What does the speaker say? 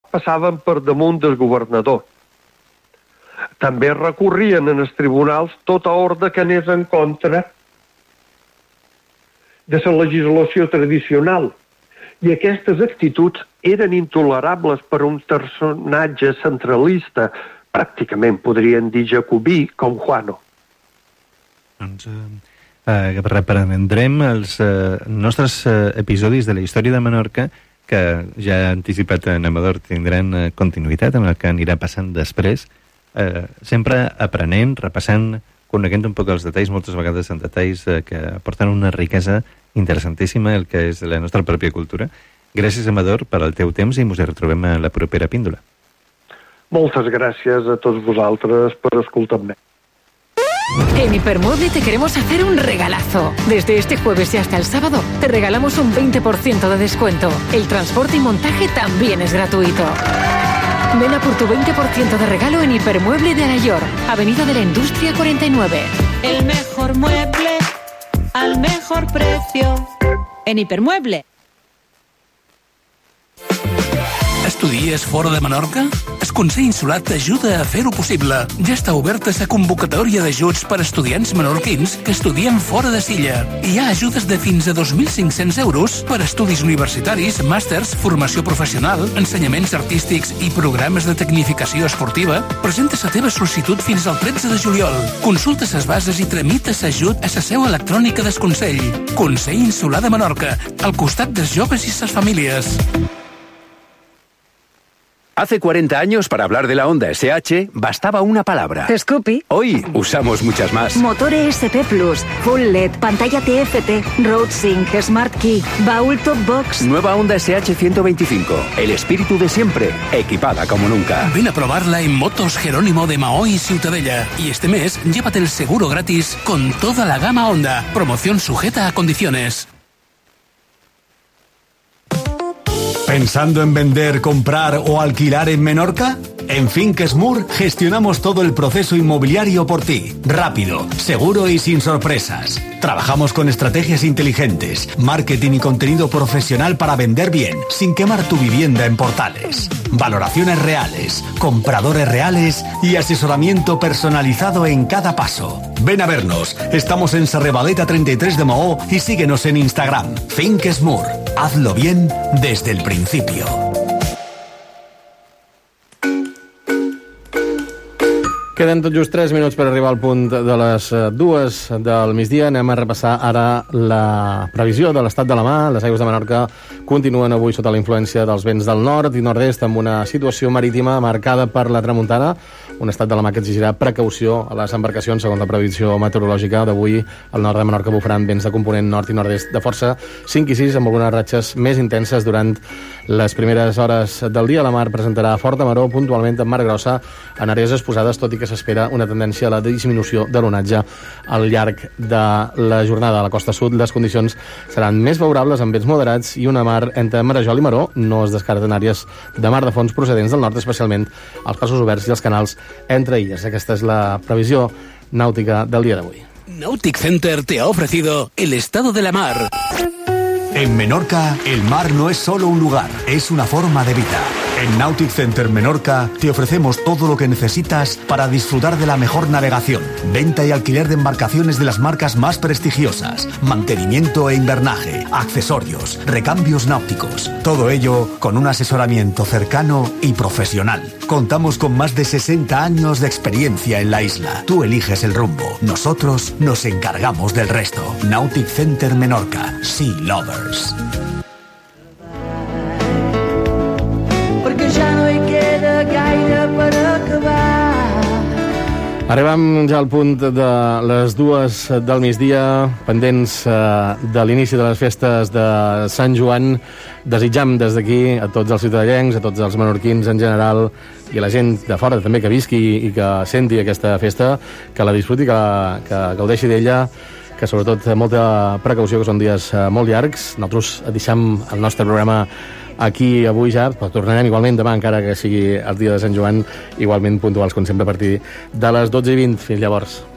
passaven per damunt del governador. També recorrien en els tribunals tota ordre que anés en contra de la legislació tradicional. I aquestes actituds eren intolerables per un personatge centralista, pràcticament podrien dir jacobí, com Juano. Doncs reprendrem els nostres episodis de la història de Menorca, que ja ha anticipat en Amador, tindran continuïtat amb el que anirà passant després, sempre aprenent, repassant, coneixent un poc els detalls, moltes vegades en detalls que aporten una riquesa interessantíssima, el que és la nostra pròpia cultura. Gràcies, Amador, per al teu temps i ens retrobem a la propera píndola. Moltes gràcies a tots vosaltres per escoltar-me. En Hipermueble te queremos hacer un regalazo. Desde este jueves y hasta el sábado te regalamos un 20% de descuento. El transporte y montaje también es gratuito. Ven a por tu 20% de regalo en Hipermueble de Alayor, Avenida de la Industria 49. El mejor mueble al mejor precio en Hipermueble. Estudies fora de Menorca? El Consell Insular t'ajuda a fer-ho possible. Ja està oberta la convocatòria d'ajuts per a estudiants menorquins que estudien fora de Silla. Hi ha ajudes de fins a 2.500 euros per a estudis universitaris, màsters, formació professional, ensenyaments artístics i programes de tecnificació esportiva. Presenta la teva sol·licitud fins al 13 de juliol. Consulta les bases i tramita l'ajut a la seu electrònica del Consell. Consell Insular de Menorca, al costat dels joves i les famílies. Hace 40 años, para hablar de la Honda SH, bastaba una palabra. Scoopy. Hoy usamos muchas más. Motor ESP Plus, Full LED, pantalla TFT, Road Sync, Smart Key, baúl Top Box. Nueva Honda SH 125. El espíritu de siempre, equipada como nunca. Ven a probarla en Motos Jerónimo de Mahó y Ciutadella. Y este mes, llévate el seguro gratis con toda la gama Honda. Promoción sujeta a condiciones. ¿Pensando en vender, comprar o alquilar en Menorca? En Finques Mur gestionamos todo el proceso inmobiliario por ti. Rápido, seguro y sin sorpresas. Trabajamos con estrategias inteligentes, marketing y contenido profesional para vender bien, sin quemar tu vivienda en portales. Valoraciones reales, compradores reales y asesoramiento personalizado en cada paso. Ven a vernos. Estamos en Sarrebaleta 33 de Mahó y síguenos en Instagram. Finques Mur. Hazlo bien desde el principio. Queden tot just 3 minuts per arribar al punt de les 2 del migdia. Anem a repassar ara la previsió de l'estat de la mar. Les aigües de Menorca continuen avui sota la influència dels vents del nord i nord-est amb una situació marítima marcada per la tramuntana, un estat de la mar que exigirà precaució a les embarcacions. Segons la previsió meteorològica d'avui, al nord de Menorca bufaran vents de component nord i nord-est de força 5 i 6, amb algunes ratxes més intenses durant les primeres hores del dia. La mar presentarà forta maror, puntualment amb mar grossa en àrees exposades, tot i que s'espera una tendència a la disminució de l'onatge al llarg de la jornada. A la costa sud les condicions seran més favorables amb vents moderats i una mar entre Marajol i Maró. No es descarten àrees de mar de fons procedents del nord, especialment als passos oberts i els canals entre illes. Aquesta és la previsió nàutica del dia d'avui. Nautic Center te ha ofrecido el estado de la mar. En Menorca, el mar no es solo un lugar, es una forma de vida. En Nautic Center Menorca te ofrecemos todo lo que necesitas para disfrutar de la mejor navegación, venta y alquiler de embarcaciones de las marcas más prestigiosas, mantenimiento e invernaje, accesorios, recambios náuticos. Todo ello con un asesoramiento cercano y profesional. Contamos con más de 60 años de experiencia en la isla. Tú eliges el rumbo, nosotros nos encargamos del resto. Nautic Center Menorca, Sea Lovers. Arribem ja al punt de les 2 del migdia, pendents de l'inici de les festes de Sant Joan. Desitjam des d'aquí a tots els ciutadellencs, a tots els menorquins en general i a la gent de fora també que visqui i que senti aquesta festa, que la disfruti, que gaudeixi d'ella, que sobretot molta precaució, que són dies molt llargs. Nosaltres deixem el nostre programa aquí avui ja, però tornarem igualment demà, encara que sigui el dia de Sant Joan, igualment puntuals, com sempre, a partir de les 12:20. Fins llavors.